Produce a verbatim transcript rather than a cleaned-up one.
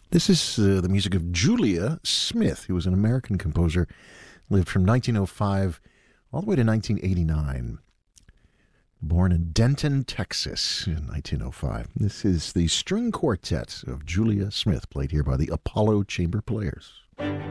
This is uh, the music of Julia Smith, who was an American composer, lived from nineteen oh five all the way to nineteen eighty-nine. Born in Denton, Texas in nineteen oh five. This is the string quartet of Julia Smith, played here by the Apollo Chamber Players.